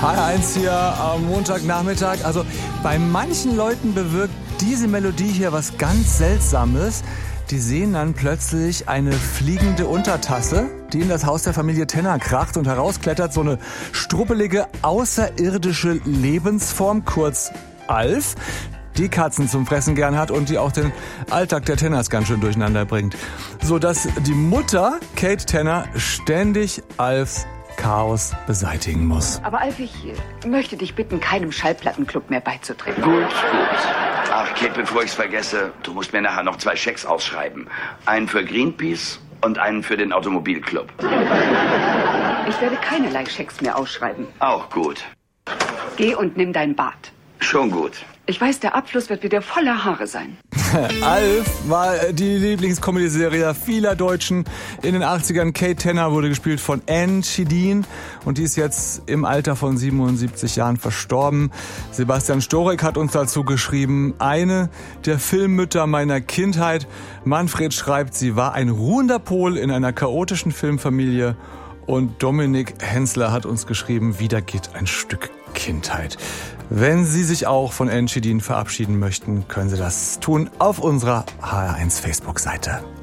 HR1 hier am Montagnachmittag. Also bei manchen Leuten bewirkt diese Melodie hier was ganz Seltsames. Die sehen dann plötzlich eine fliegende Untertasse, die in das Haus der Familie Tenner kracht und herausklettert so eine struppelige, außerirdische Lebensform, kurz Alf, die Katzen zum Fressen gern hat und die auch den Alltag der Tenners ganz schön durcheinander bringt. Sodass die Mutter, Kate Tenner, ständig Alfs Chaos beseitigen muss. Aber Alf, ich möchte dich bitten, keinem Schallplattenclub mehr beizutreten. Gut. Ach, Kate, bevor ich's vergesse, du musst mir nachher noch 2 Schecks ausschreiben. Einen für Greenpeace und einen für den Automobilclub. Ich werde keinerlei Schecks mehr ausschreiben. Auch gut. Geh und nimm dein Bad. Schon gut. Ich weiß, der Abfluss wird wieder voller Haare sein. Alf war die Lieblingscomedy-Serie vieler Deutschen in den 80ern. Kate Tenner wurde gespielt von Anne Schedin und die ist jetzt im Alter von 77 Jahren verstorben. Sebastian Storek hat uns dazu geschrieben, eine der Filmmütter meiner Kindheit. Manfred schreibt, sie war ein ruhender Pol in einer chaotischen Filmfamilie. Und Dominik Hensler hat uns geschrieben, wieder geht ein Stück Kindheit. Wenn Sie sich auch von Anne Schedin verabschieden möchten, können Sie das tun auf unserer HR1 Facebook-Seite.